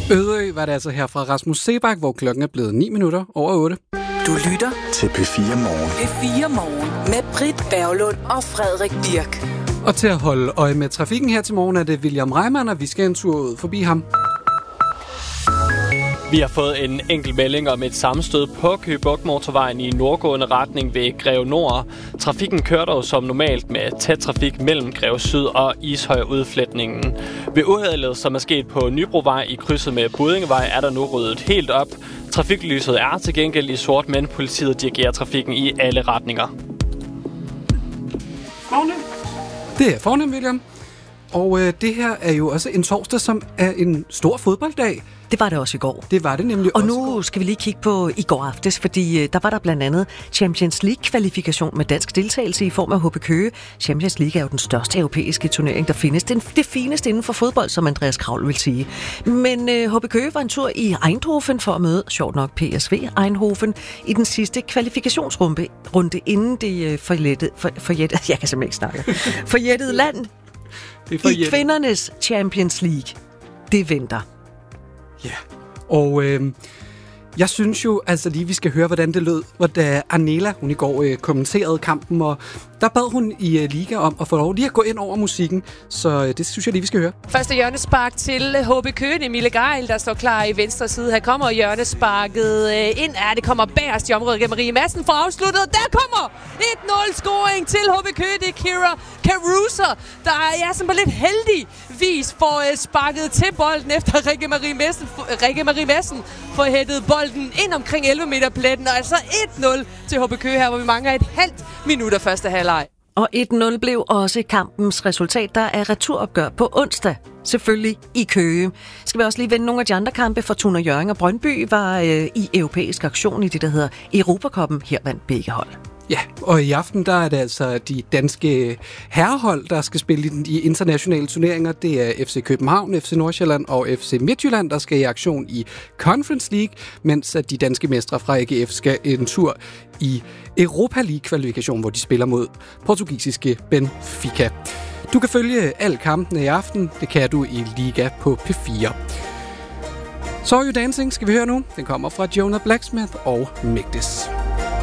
Ødø var det altså her fra Rasmus Sebak, hvor klokken er blevet 9 minutter over 8. Du lytter til P4 Morgen. P4 Morgen med Britt Berglund og Frederik Birk. Og til at holde øje med trafikken her til morgen er det William Reimann, og vi skal en tur ud forbi ham. Vi har fået en enkelt melding om et sammenstød på Køge Bugt Motorvejen i nordgående retning ved Greve Nord. Trafikken kører dog som normalt med tæt trafik mellem Greve Syd og Ishøj udfletningen. Ved uheldet, som er sket på Nybrovej i krydset med Buddingevej, er der nu ryddet helt op. Trafiklyset er til gengæld i sort, men politiet dirigerer trafikken i alle retninger. Det er fornemt, William. Og det her er jo også en torsdag, som er en stor fodbolddag. Det var det også i går. Det var det nemlig og også. Og nu skal vi lige kigge på i går aftes, fordi der var der blandt andet Champions League-kvalifikation med dansk deltagelse i form af HB Køge. Champions League er jo den største europæiske turnering, der findes. Det fineste inden for fodbold, som Andreas Kravl vil sige. Men HB Køge var en tur i Eindhoven for at møde, sjovt nok, PSV Eindhoven i den sidste kvalifikationsrunde, inden det forjættede land i kvindernes Champions League. Det venter. Ja, og jeg synes jo altså lige, vi skal høre, hvordan det lød, da Arnela, hun i går kommenterede kampen, og der bad hun i Liga om at få lov lige at gå ind over musikken, så det synes jeg lige, vi skal høre. Første hjørnespark til HB Køge, Emilie Geil, der står klar i venstre side. Her kommer hjørnesparket ind. Det kommer bagerst i området gennem Marie Madsen for afsluttet. Der kommer 1-0-scoring til HB Køge. Det er Kira Caruso, der er sådan på lidt heldig vis får sparket til bolden efter Rikke Marie Madsen får hættet bolden ind omkring 11 meter pletten. Og altså 1-0 til HB Køge her, hvor vi mangler et halvt minut af første halvleg. Og 1-0 blev også kampens resultat, der er returopgør på onsdag. Selvfølgelig i Køge. Skal vi også lige vende nogle af de andre kampe? Fortuna Hjørring og Brøndby var i europæisk aktion i det, der hedder Europacuppen. Her vandt begge hold. Ja, og i aften der er det altså de danske herrehold, der skal spille i de internationale turneringer. Det er FC København, FC Nordsjælland og FC Midtjylland, der skal i aktion i Conference League, mens at de danske mestre fra AGF skal en tur i Europa League-kvalifikation, hvor de spiller mod portugisiske Benfica. Du kan følge alle kampene i aften. Det kan du i Liga på P4. So You Dancing skal vi høre nu. Den kommer fra Jonah Blacksmith og Migdis.